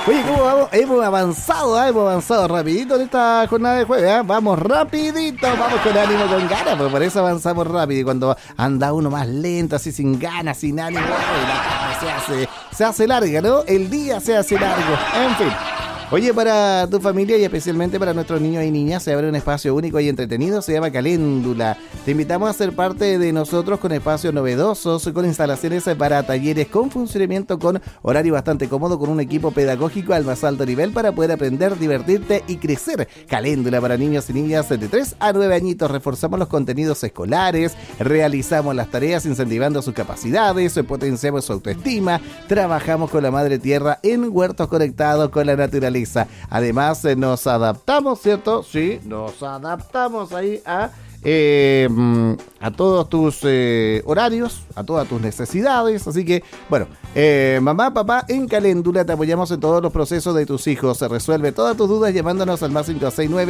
Oye, ¿cómo vamos? Hemos avanzado rapidito en esta jornada de jueves, ¿eh? Vamos rapidito, vamos con ánimo, con ganas, pues por eso avanzamos rápido. Y cuando anda uno más lento, así sin ganas, sin ánimo, la tarde se hace larga, ¿no? El día se hace largo, en fin. Oye, para tu familia y especialmente para nuestros niños y niñas se abre un espacio único y entretenido, se llama Caléndula. Te invitamos a ser parte de nosotros con espacios novedosos, con instalaciones para talleres con funcionamiento, con horario bastante cómodo, con un equipo pedagógico al más alto nivel para poder aprender, divertirte y crecer. Caléndula para niños y niñas de 3 a 9 añitos. Reforzamos los contenidos escolares, realizamos las tareas incentivando sus capacidades, potenciamos su autoestima, trabajamos con la madre tierra en huertos conectados con la naturaleza. Además, nos adaptamos, ¿cierto? Sí, nos adaptamos ahí a todos tus horarios, a todas tus necesidades. Así que, bueno, mamá, papá, en Caléndula te apoyamos en todos los procesos de tus hijos. Se resuelve todas tus dudas llamándonos al más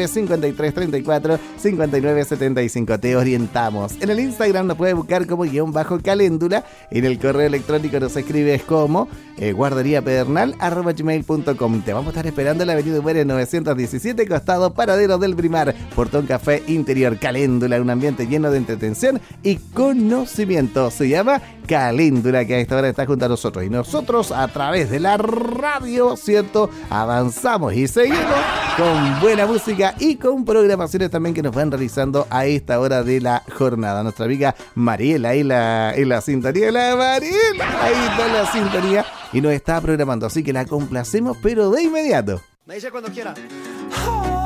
569-5334-5975. Te orientamos. En el Instagram nos puedes buscar como _Caléndula. En el correo electrónico nos escribes como guardariapedernal@gmail.com. Te vamos a estar esperando en la avenida Humere 917, costado Paradero del Primar, Portón Café Interior. Caléndula, un ambiente lleno de entretención y conocimiento. Se llama Caléndula, que a esta hora está junto a nosotros. Y nosotros, a través de la radio, ¿cierto? Avanzamos y seguimos con buena música y con programaciones también que nos van realizando a esta hora de la jornada. Nuestra amiga Mariela, ahí en la sintonía. La Mariela, ahí está la sintonía y nos está programando. Así que la complacemos, pero de inmediato. Me dice cuando quiera.